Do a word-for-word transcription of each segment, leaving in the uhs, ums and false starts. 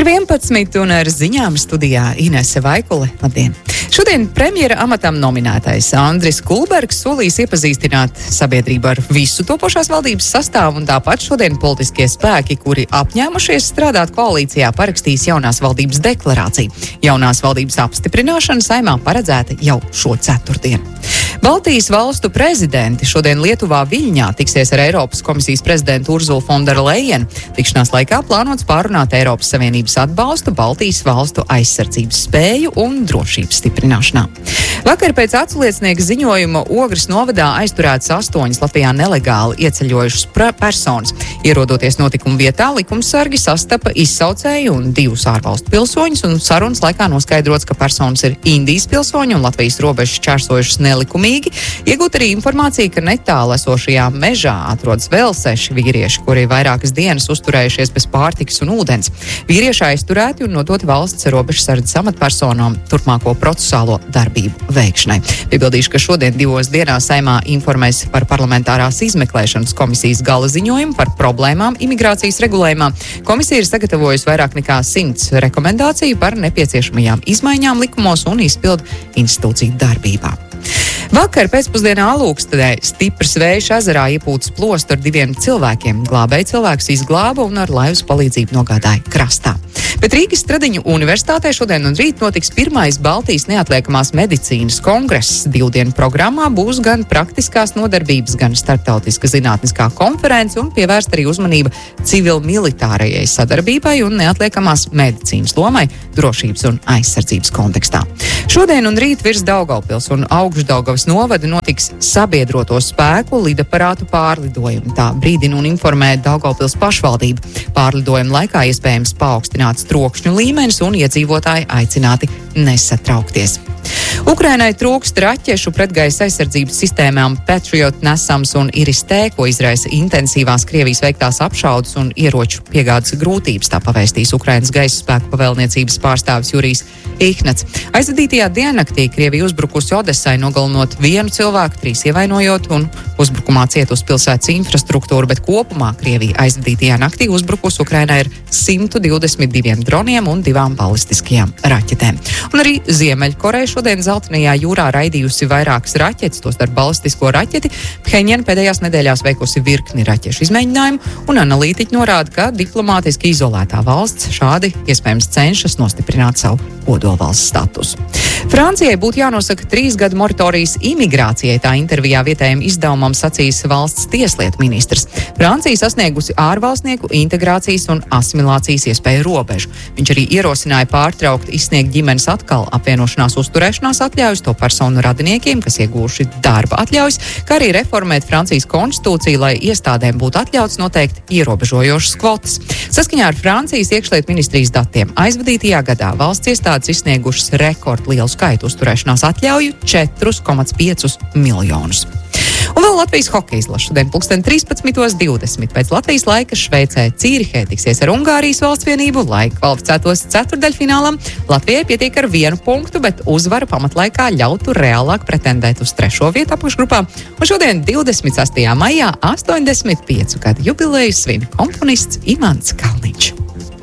Ir vienpadsmit un ar ziņām studijā Inese Vaikule. Labdien! Šodien premjera amatam nominētais Andris Kulbergs solīs iepazīstināt sabiedrību ar visu topošās valdības sastāvu, un tāpat šodien politiskie spēki, kuri apņēmušies strādāt koalīcijā, parakstīs jaunās valdības deklarāciju. Jaunās valdības apstiprināšana Saeimā paredzēta jau šo ceturtdienu. Baltijas valstu prezidenti šodien Lietuvā Viļņā tiksies ar Eiropas komisijas prezidentu Urzulu fon der Lejenu. Tikšanās laikā plānots pārunāt Eiropas Savienības atbalstu Baltijas valstu aizsardzības spēju un drošības stiprināšanā. Vakar pēc aculiecinieka ziņojuma Ogres novadā aizturētas astoņas Latvijā nelegāli ieceļojušas personas. Ierodoties notikuma vietā, likumsargi sastapa izsaucēju un divus ārvalstu pilsoņus, un sarunas laikā noskaidrots, ka personas ir Indijas pilsoņi un Latvijas robežas čērsojušas nelikumīgi. Iegūt arī informācija, ka netālu esošajā mežā atrodas vēl seši vīrieši, kuri vairākas dienas uzturējušies bez pārtikas un ūdens. Vīrieši aizturēti un nodoti valsts robežsardzes amatpersonām turpmāko procesālo darbību veikšanai. Piebildīšu, ka šodien divos dienās Saeimā informēs par parlamentārās izmeklēšanas komisijas gala ziņojumu par problēmām imigrācijas regulējumā. Komisija ir sagatavojusi vairāk nekā simts rekomendāciju par nepieciešamajām izmaiņām likumos un izpildu institūciju darbībā. Vakar pēcpusdienā Alūkstedē stiprs vējš ezerā iepūtas plostu ar diviem cilvēkiem. Glābēji cilvēkus izglāba un ar laivas palīdzību nogādāja krastā. Bet Rīgas Stradiņu universitātē šodien un rīt notiks pirmais Baltijas neatliekamās medicīnas kongress. Divdienu programmā būs gan praktiskās nodarbības, gan starptautiska zinātniskā konference un pievērst arī uzmanība civil-militārajai sadarbībai un neatliekamās medicīnas lomai drošības un aizsardzības kontekstā. Šodien un rīt virs Daugavpils un Augšdaugavas novada notiks sabiedroto spēku lidaparātu pārlidojumi. Tā brīdina un informē Daugavpils pašvaldība. Pārlidojuma laikā iespējams paaugstināts trokšņu līmenis un iedzīvotāji aicināti nesatraukties. Ukrainai trūkst raķešu pretgaisa aizsardzības sistēmām Patriot, Nesams un Iris-T, ko izraisa intensīvās Krievijas veiktās apšaudes un ieroču piegādes grūtības, tā pavēstīs Ukrainas gaisa spēku pavēlniecības pārstāvis Jurijs Ihnats. Aizvadītajā diennaktī Krievija uzbrukusi Odesai, nogalinot vienu cilvēku, trīs ievainojot, un uzbrukumā cietusi pilsētas infrastruktūru, bet kopumā Krievija aizvadītajā naktī uzbrukusi Ukrainai ar simt divdesmit diviem droniem un divām balistiskajām raķetēm. Un arī Ziemeļkoreja šodien Zeltenajā jūrā raidījusi vairākas raķetes, tos ar balistisko raķeti. Pheņģena pēdējās nedēļās veikusi virkni raķešu izmēģinājumu, un analītiķi norāda, ka diplomātiski izolētā valsts šādi iespējams cenšas nostiprināt savu kodolvalsts statusu. Francijai būtu jānosaka trīs gadu moratorijas imigrācijai, tā intervijā vietējiem izdevumam sacījis valsts tieslietu ministrs. Francija sasniegusi ārvalstnieku integrācijas un asimilācijas iespēju robežu. Viņš arī ierosināja pārtraukt izsniegt ģimenes atkal apvienošanās uzturēšanās atļaujas to personu radiniekiem, kas iegūši darba atļaujas, kā arī reformēt Francijas konstitūciju, lai iestādēm būtu atļauts noteikt ierobežojošas kvotas. Saskaņā ar Francijas iekšlietu ministrijas datiem aizvadītajā gadā valsts iestādes izsniegušas rekordlielu skaitu uzturēšanās atļauju - četri komats pieci miljonus. Un vēl Latvijas hokeja izlase šodien pulksten trīspadsmit divdesmit pēc Latvijas laika Šveicē Cīrihē tiksies ar Ungārijas valsts vienību, lai kvalificētos ceturtdaļfinālam. Latvijai pietiek ar vienu punktu, bet uzvara pamatlaikā ļautu reālāk pretendēt uz trešo vietu apakšgrupā. Un šodien divdesmit sestajā maijā astoņdesmit piecu gadu jubileju svin komponists Imants Kalniņš.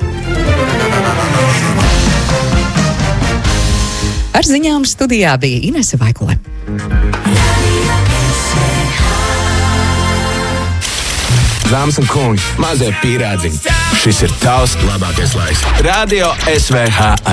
Ar ziņām studijā bija Inese Vaikule. Dāmas un kungi, mazie pīrādziņi. Šis ir tavs labākais laiks. Radio S V H.